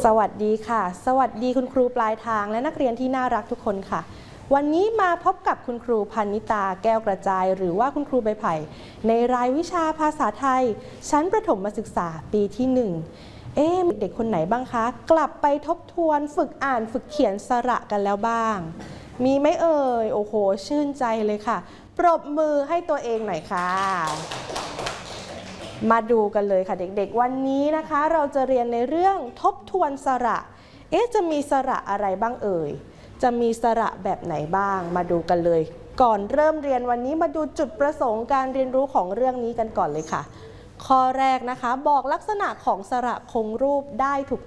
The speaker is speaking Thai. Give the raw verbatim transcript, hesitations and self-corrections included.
สวัสดีค่ะสวัสดีคุณครูปลายทางและนักเรียนที่น่ารักทุกคนค่ะวันนี้มาพบกับคุณครูพนิตาแก้วกระจายหรือว่าคุณครูใบไผ่ในรายวิชาภาษาไทยชั้นประถมศึกษาปีที่หนึ่งเอ๊ะเด็กคนไหนบ้างคะกลับไปทบทวนฝึกอ่านฝึกเขียนสระกันแล้วบ้างมีไหมเอ่ยโอ้โหชื่นใจเลยค่ะปรบมือให้ตัวเองหน่อยค่ะมาดูกันเลยค่ะเด็กๆวันนี้นะคะเราจะเรียนในเรื่องทบทวนสระเอ๊ะจะมีสระอะไรบ้างเอ่ยจะมีสระแบบไหนบ้างมาดูกันเลยก่อนเริ่มเรียนวันนี้มาดูจุดประสงค์การเรียนรู้ของเรื่องนี้กันก่อนเลยค่ะข้อแรกนะคะบอกลักษณะของสระคงรูปได้ถูก